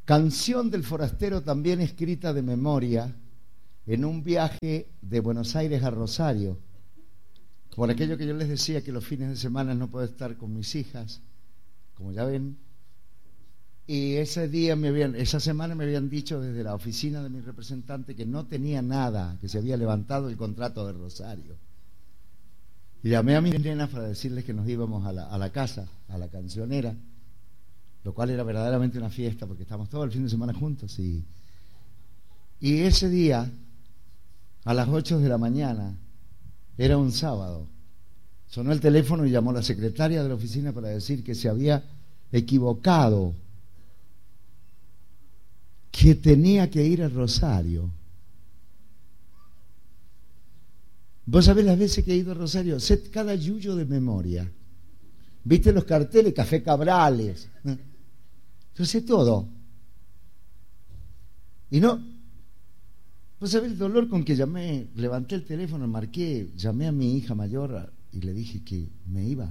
Canción del Forastero, también escrita de memoria en un viaje de Buenos Aires a Rosario. Por aquello que yo les decía, que los fines de semana no puedo estar con mis hijas, como ya ven. Y esa semana me habían dicho desde la oficina de mi representante que no tenía nada, que se había levantado el contrato de Rosario. Y llamé a mis nenas para decirles que nos íbamos a la casa, a la cancionera, lo cual era verdaderamente una fiesta porque estábamos todo el fin de semana juntos. Y ese día, a las 8 de la mañana, era un sábado, sonó el teléfono y llamó la secretaria de la oficina para decir que se había equivocado, que tenía que ir a Rosario. Vos sabés las veces que he ido a Rosario, sé cada yuyo de memoria. ¿Viste los carteles? Café Cabrales. Yo sé todo. Y no, vos sabés el dolor con que llamé, levanté el teléfono, marqué, llamé a mi hija mayor y le dije que me iba.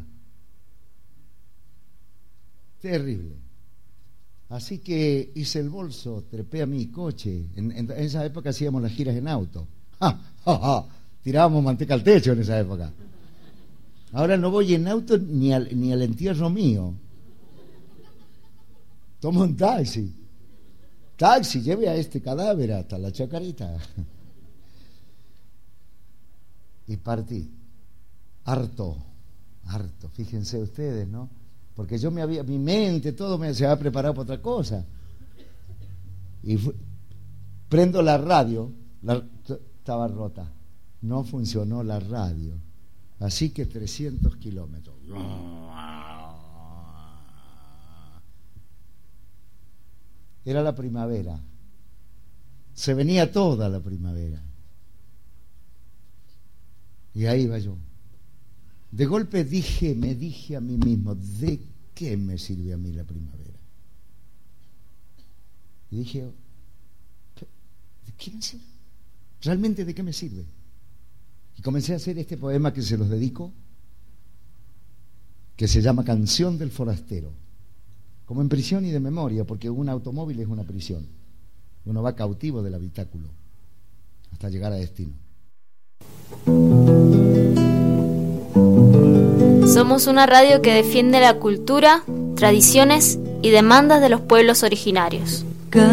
Terrible. Así que hice el bolso, trepé a mi coche. En esa época hacíamos las giras en auto. Tirábamos manteca al techo en esa época. Ahora no voy en auto ni al entierro mío. Tomo un taxi. Taxi, lleve a este cadáver hasta la Chacarita. Y partí. Harto. Fíjense ustedes, ¿no? Porque mi mente, todo se había preparado para otra cosa. Y prendo la radio, estaba rota. No funcionó la radio. Así que 300 kilómetros. Era la primavera. Se venía toda la primavera. Y ahí iba yo. De golpe me dije a mí mismo, ¿de qué me sirve a mí la primavera? Y dije, ¿de qué me sirve? ¿Realmente de qué me sirve? Y comencé a hacer este poema que se los dedico, que se llama Canción del Forastero, como en prisión y de memoria, porque un automóvil es una prisión. Uno va cautivo del habitáculo hasta llegar a destino. Somos una radio que defiende la cultura, tradiciones y demandas de los pueblos originarios.